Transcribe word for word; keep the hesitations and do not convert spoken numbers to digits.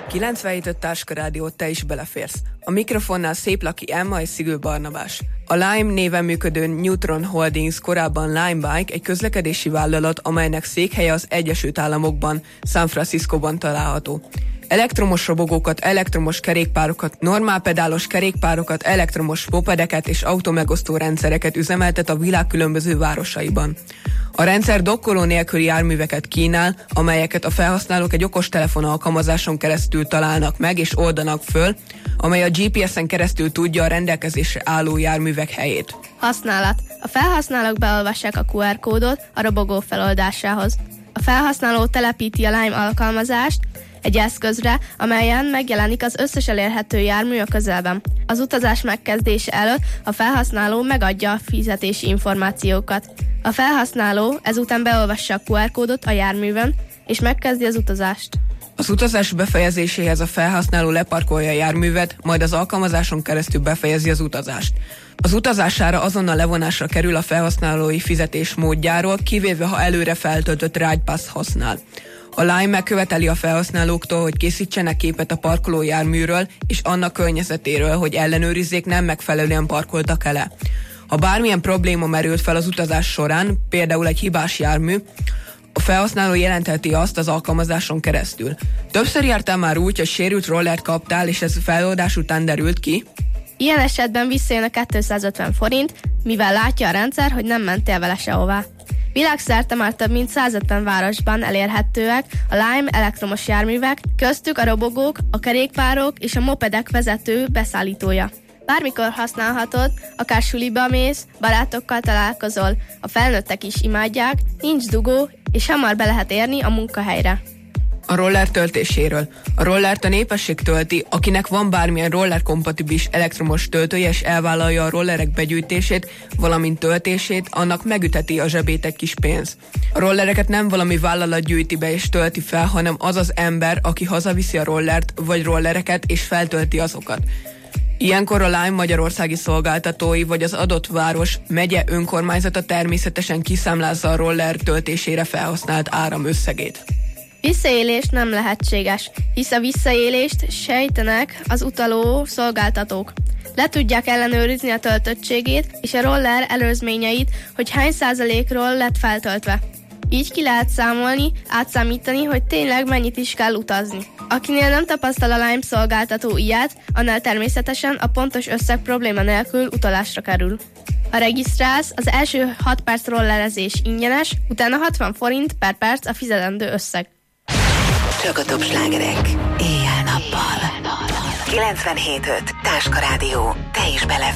kilencvenhét öt Táska Rádió, te is beleférsz. A mikrofonnál Széplaki Emma és Szigő Barnabás. A Lime néven működő Neutron Holdings, korábban Lime Bike, egy közlekedési vállalat, amelynek székhelye az Egyesült Államokban, San Franciscóban található. Elektromos robogókat, elektromos kerékpárokat, normál pedálos kerékpárokat, elektromos mopedeket és automegosztó rendszereket üzemeltet a világ különböző városaiban. A rendszer dokkoló nélküli járműveket kínál, amelyeket a felhasználók egy okostelefon alkalmazáson keresztül találnak meg és oldanak föl, amely a gé pé es-en keresztül tudja a rendelkezésre álló járművek helyét. Használat. A felhasználók beolvassák a kú er kódot a robogó feloldásához. A felhasználó telepíti a Lime alkalmazást egy eszközre, amelyen megjelenik az összes elérhető jármű a közelben. Az utazás megkezdése előtt a felhasználó megadja a fizetési információkat. A felhasználó ezután beolvassa a kú er kódot a járművön, és megkezdi az utazást. Az utazás befejezéséhez a felhasználó leparkolja a járművet, majd az alkalmazáson keresztül befejezi az utazást. Az utazására azonnal levonásra kerül a felhasználói fizetés módjáról, kivéve ha előre feltöltött Ride Pass használ. A Lime megköveteli a felhasználóktól, hogy készítsenek képet a parkoló járműről és annak környezetéről, hogy ellenőrizzék, nem megfelelően parkoltak ele. Ha bármilyen probléma merült fel az utazás során, például egy hibás jármű, a felhasználó jelentheti azt az alkalmazáson keresztül. Többször jártál már úgy, hogy sérült rollert kaptál, és ez a feloldás után derült ki? Ilyen esetben visszajön a kétszázötven forint, mivel látja a rendszer, hogy nem mentél vele sehová. Világszerte már több mint százötven városban elérhetőek a Lime elektromos járművek, köztük a robogók, a kerékpárok és a mopedek vezető beszállítója. Bármikor használhatod, akár suliba mész, barátokkal találkozol, a felnőttek is imádják, nincs dugó, és hamar be lehet érni a munkahelyre. A roller töltéséről. A rollert a népesség tölti, akinek van bármilyen roller-kompatibilis elektromos töltője, és elvállalja a rollerek begyűjtését, valamint töltését, annak megütheti a zsebét egy kis pénz. A rollereket nem valami vállalat gyűjti be és tölti fel, hanem az az ember, aki hazaviszi a rollert vagy rollereket és feltölti azokat. Ilyenkor a Lime magyarországi szolgáltatói vagy az adott város, megye önkormányzata természetesen kiszámlázza a roller töltésére felhasznált áram összegét. Visszaélés nem lehetséges, hisz a visszaélést sejtenek az utaló szolgáltatók. Le tudják ellenőrizni a töltöttségét és a roller előzményeit, hogy hány százalékról lett feltöltve. Így ki lehet számolni, átszámítani, hogy tényleg mennyit is kell utazni. Akinél nem tapasztal a Lime szolgáltató ilyet, annál természetesen a pontos összeg probléma nélkül utalásra kerül. Ha regisztrálsz, az első hat perc rollerezés ingyenes, utána hatvan forint per perc a fizetendő összeg. Csak a top slágerek. Éjjel-nappal. kilencvenhét öt Táska Rádió. Te is beleférsz.